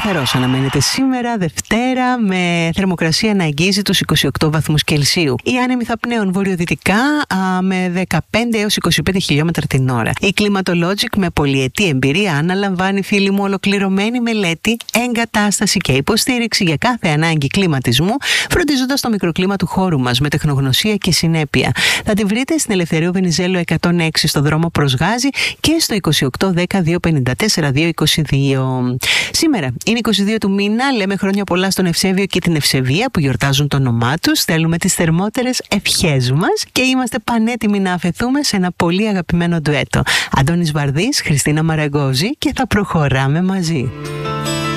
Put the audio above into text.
Σταθερός αναμένεται σήμερα Δευτέρα με θερμοκρασία να αγγίζει τους 28 βαθμούς Κελσίου. Οι άνεμοι θα πνέουν βορειοδυτικά με 15 έως 25 χιλιόμετρα την ώρα. Η Climatologic με πολυετή εμπειρία αναλαμβάνει, φίλοι μου, ολοκληρωμένη μελέτη, εγκατάσταση και υποστήριξη για κάθε ανάγκη κλιματισμού, φροντίζοντας το μικροκλίμα του χώρου μας με τεχνογνωσία και συνέπεια. Θα τη βρείτε στην Ελευθερίου Βενιζέλου 106 στο δρόμο προς Γάζη και στο 2810-254-222. Σήμερα είναι 22 του μήνα, λέμε χρόνια πολλά στον Ευσέβιο και την Ευσεβία που γιορτάζουν το όνομά τους. Θέλουμε τις θερμότερες ευχές μας και είμαστε πανέτοιμοι να αφαιθούμε σε ένα πολύ αγαπημένο ντουέτο. Αντώνης Βαρδής, Χριστίνα Μαραγκόζη, και θα προχωράμε μαζί.